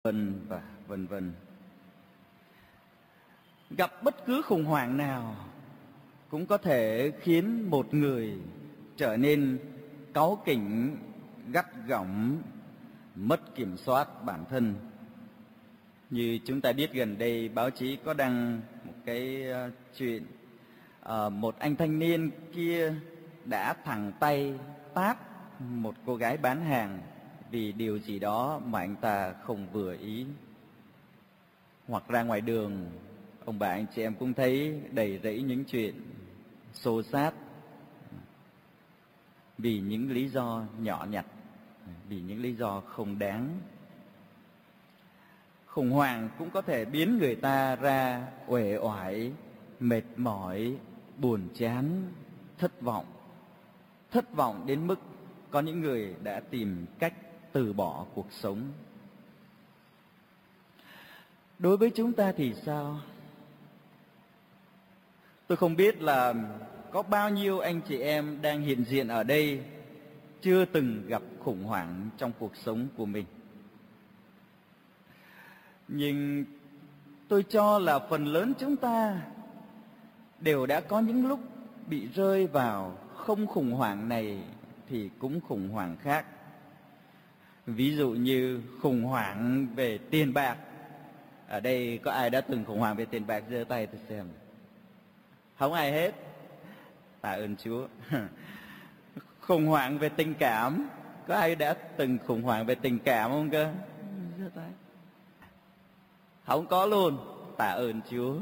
vân và vân vân. Gặp bất cứ khủng hoảng nào cũng có thể khiến một người trở nên cáu kỉnh, gắt gỏng, mất kiểm soát bản thân. Như chúng ta biết gần đây báo chí có đăng một cái chuyện một anh thanh niên kia đã thẳng tay tát một cô gái bán hàng vì điều gì đó mà anh ta không vừa ý. Hoặc ra ngoài đường, ông bà anh chị em cũng thấy đầy rẫy những chuyện xô xát vì những lý do nhỏ nhặt, vì những lý do không đáng. Khủng hoảng cũng có thể biến người ta ra uể oải, mệt mỏi, buồn chán, thất vọng. Thất vọng đến mức có những người đã tìm cách từ bỏ cuộc sống. Đối với chúng ta thì sao? Tôi không biết là có bao nhiêu anh chị em đang hiện diện ở đây chưa từng gặp khủng hoảng trong cuộc sống của mình. Nhưng tôi cho là phần lớn chúng ta đều đã có những lúc bị rơi vào không khủng hoảng này thì cũng khủng hoảng khác. Ví dụ như khủng hoảng về tiền bạc. Ở đây có ai đã từng khủng hoảng về tiền bạc? Giơ tay tôi xem. Không ai hết. Tạ ơn Chúa. Khủng hoảng về tình cảm. Có ai đã từng khủng hoảng về tình cảm không cơ? Giơ tay. Không có luôn. Tạ ơn Chúa.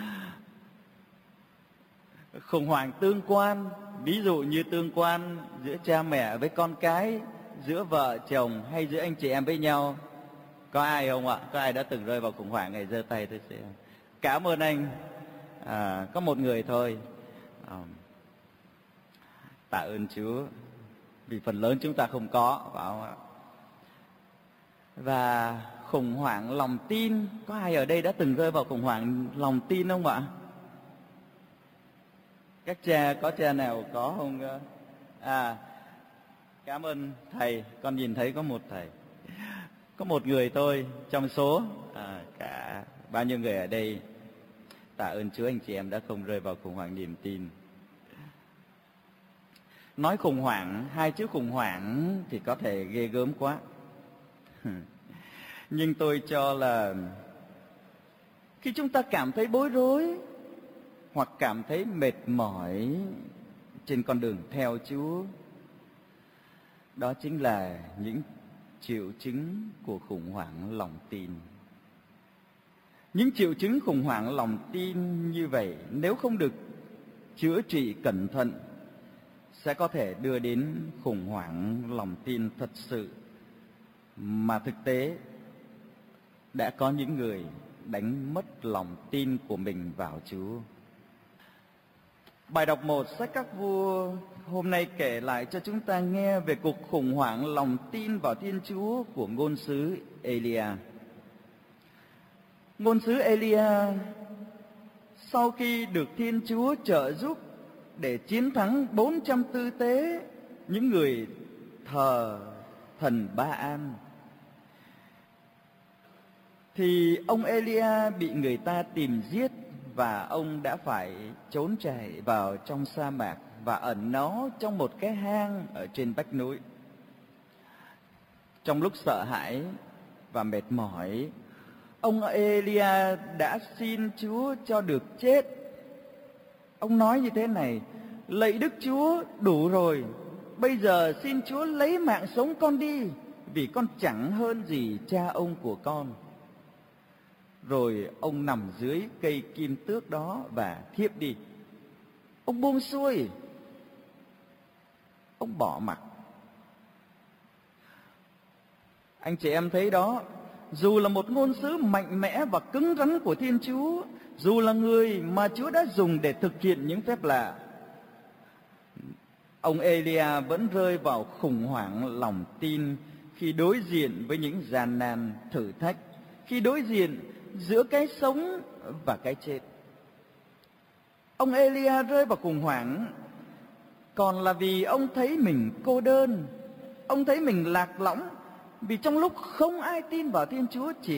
Khủng hoảng tương quan. Ví dụ như tương quan giữa cha mẹ với con cái, giữa vợ chồng hay giữa anh chị em với nhau. Có ai không ạ? Có ai đã từng rơi vào khủng hoảng này? Giơ tay tôi xem. Cảm ơn anh. Có một người thôi. Tạ ơn Chúa. Vì phần lớn chúng ta không có, phải không ạ? Và khủng hoảng lòng tin. Có ai ở đây đã từng rơi vào khủng hoảng lòng tin không ạ? Các cha, có cha nào có không? Cảm ơn thầy. Con nhìn thấy có một thầy. Có một người thôi trong số cả bao nhiêu người ở đây. Tạ ơn Chúa anh chị em đã không rơi vào khủng hoảng niềm tin. Nói khủng hoảng, hai chữ khủng hoảng thì có thể ghê gớm quá. Nhưng tôi cho là khi chúng ta cảm thấy bối rối hoặc cảm thấy mệt mỏi trên con đường theo Chúa, đó chính là những triệu chứng của khủng hoảng lòng tin. Những triệu chứng khủng hoảng lòng tin như vậy nếu không được chữa trị cẩn thận sẽ có thể đưa đến khủng hoảng lòng tin thật sự, mà thực tế đã có những người đánh mất lòng tin của mình vào Chúa. Bài đọc 1 sách Các Vua hôm nay kể lại cho chúng ta nghe về cuộc khủng hoảng lòng tin vào Thiên Chúa của ngôn sứ Elia. Ngôn sứ Elia sau khi được Thiên Chúa trợ giúp để chiến thắng 400 tư tế, những người thờ thần Ba-an, thì ông Elia bị người ta tìm giết và ông đã phải trốn chạy vào trong sa mạc và ẩn náu trong một cái hang ở trên vách núi. Trong lúc sợ hãi và mệt mỏi, ông Elia đã xin Chúa cho được chết. Ông nói như thế này: lạy Đức Chúa, đủ rồi, bây giờ xin Chúa lấy mạng sống con đi, vì con chẳng hơn gì cha ông của con. Rồi ông nằm dưới cây kim tước đó và thiếp đi. Ông buông xuôi, ông bỏ mặc. Anh chị em thấy đó, dù là một ngôn sứ mạnh mẽ và cứng rắn của Thiên Chúa, dù là người mà Chúa đã dùng để thực hiện những phép lạ, ông Elia vẫn rơi vào khủng hoảng lòng tin khi đối diện với những gian nan thử thách, khi đối diện giữa cái sống và cái chết. Ông Elia rơi vào khủng hoảng còn là vì ông thấy mình cô đơn, ông thấy mình lạc lõng, Vì trong lúc không ai tin vào Thiên Chúa, chỉ